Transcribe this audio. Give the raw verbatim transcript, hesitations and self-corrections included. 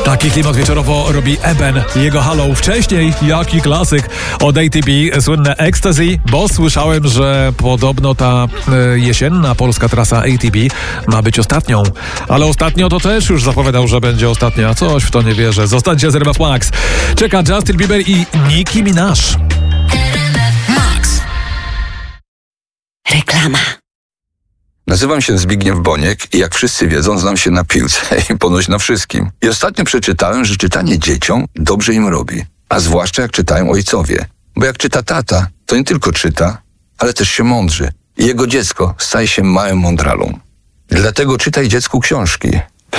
Taki klimat wieczorowo robi Eben i jego Halo. Wcześniej, jaki klasyk od A T B, słynne Ecstasy, bo słyszałem, że podobno ta e, jesienna polska trasa A T B ma być ostatnią. Ale ostatnio to też już zapowiadał, że będzie ostatnia. Coś w to nie wierzę. Zostańcie z R M F Max. Czeka Justin Bieber i Nicki Minaj. Max. Reklama. Nazywam się Zbigniew Boniek i jak wszyscy wiedzą, znam się na piłce i ponoć na wszystkim. I ostatnio przeczytałem, że czytanie dzieciom dobrze im robi. A zwłaszcza jak czytają ojcowie. Bo jak czyta tata, to nie tylko czyta, ale też się mądrzy. I jego dziecko staje się małym mądralą. Dlatego czytaj dziecku książki.